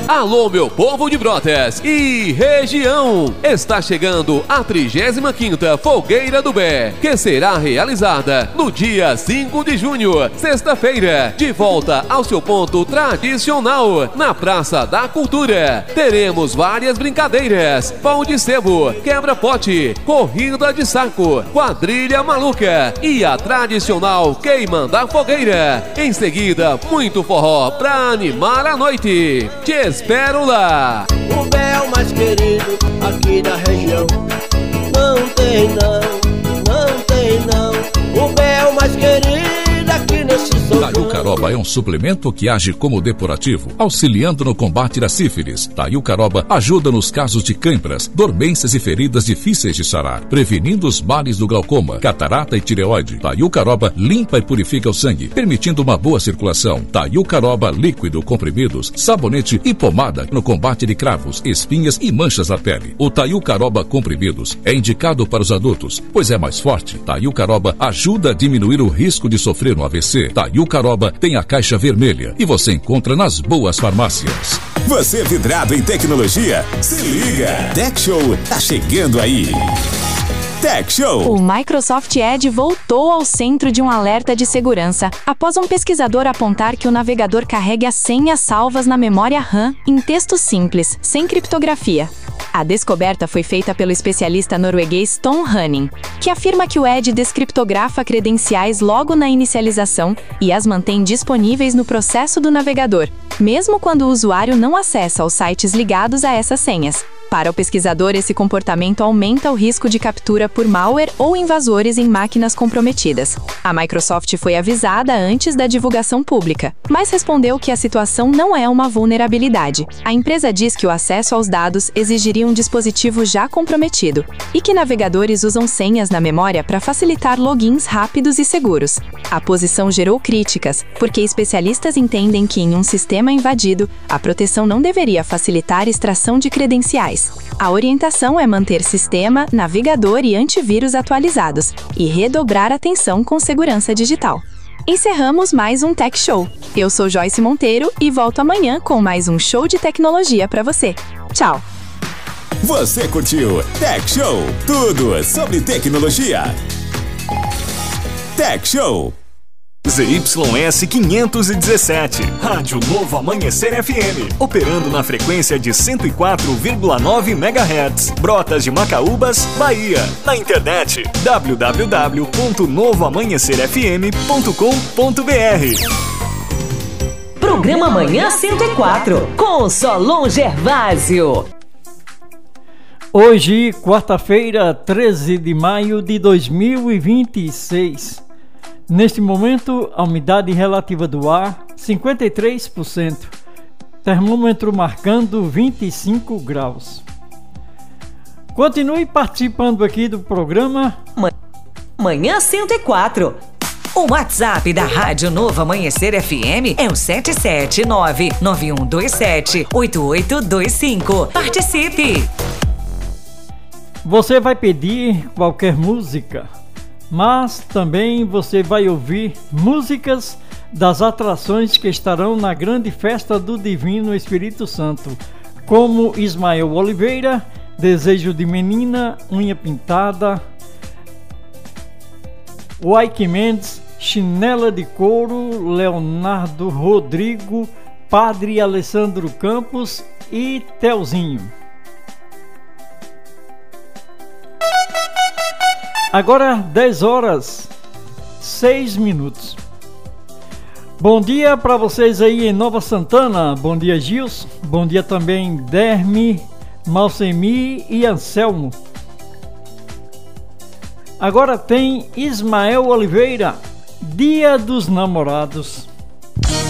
Alô, meu povo de Brotas e região! Está chegando a 35ª Fogueira do Bé, que será realizada no dia 5 de junho, sexta-feira, de volta ao seu ponto tradicional, na Praça da Cultura. Teremos várias brincadeiras: pão de sebo, quebra-pote, corrida de saco, quadrilha maluca e a tradicional queima da fogueira. Em seguida, muito forró pra animar a noite. Te espero lá! O Bé é o mais querido aqui na região. Não tem não. O Bé é o mais querido aqui nesse São João. Taiucaroba é um suplemento que age como depurativo, auxiliando no combate da sífilis. Taiucaroba ajuda nos casos de câimbras, dormências e feridas difíceis de sarar, prevenindo os males do glaucoma, catarata e tireoide. Taiucaroba limpa e purifica o sangue, permitindo uma boa circulação. Taiucaroba líquido, comprimidos, sabonete e pomada no combate de cravos, espinhas e manchas na pele. O Taiucaroba comprimidos é indicado para os adultos, pois é mais forte. Taiucaroba ajuda a diminuir o risco de sofrer no AVC. Taiucaroba tem a caixa vermelha e você encontra nas boas farmácias. Você vidrado em tecnologia? Se liga! Tech Show tá chegando aí! Tech Show! O Microsoft Edge voltou ao centro de um alerta de segurança após um pesquisador apontar que o navegador carregue as senhas salvas na memória RAM em texto simples, sem criptografia. A descoberta foi feita pelo especialista norueguês Tom Hanning, que afirma que o Edge descriptografa credenciais logo na inicialização e as mantém disponíveis no processo do navegador, mesmo quando o usuário não acessa os sites ligados a essas senhas. Para o pesquisador, esse comportamento aumenta o risco de captura por malware ou invasores em máquinas comprometidas. A Microsoft foi avisada antes da divulgação pública, mas respondeu que a situação não é uma vulnerabilidade. A empresa diz que o acesso aos dados exigiria um dispositivo já comprometido e que navegadores usam senhas na memória para facilitar logins rápidos e seguros. A posição gerou críticas, porque especialistas entendem que em um sistema invadido, a proteção não deveria facilitar extração de credenciais. A orientação é manter sistema, navegador e antivírus atualizados e redobrar atenção com segurança digital. Encerramos mais um Tech Show. Eu sou Joyce Monteiro e volto amanhã com mais um show de tecnologia para você. Tchau! Você curtiu Tech Show? Tudo sobre tecnologia. Tech Show. ZYS 517, Rádio Novo Amanhecer FM, operando na frequência de 104,9 MHz, Brotas de Macaúbas, Bahia. Na internet, www.novoamanhecerfm.com.br. Programa Manhã 104, com Solon Gervásio. Hoje, quarta-feira, 13 de maio de 2026. Neste momento, a umidade relativa do ar, 53%. Termômetro marcando 25 graus. Continue participando aqui do programa Manhã 104. O WhatsApp da Rádio Novo Amanhecer FM é o 779-9127-8825. Participe! Você vai pedir qualquer música, mas também você vai ouvir músicas das atrações que estarão na grande festa do Divino Espírito Santo, como Ismael Oliveira, Desejo de Menina, Unha Pintada, Wyke Mendes, Chinela de Couro, Leonardo Rodrigo, Padre Alessandro Campos e Telzinho. Agora 10 horas 6 minutos. Bom dia para vocês aí em Nova Santana. Bom dia, Gilson. Bom dia também, Derme, Malcemi e Anselmo. Agora tem Ismael Oliveira, Dia dos Namorados.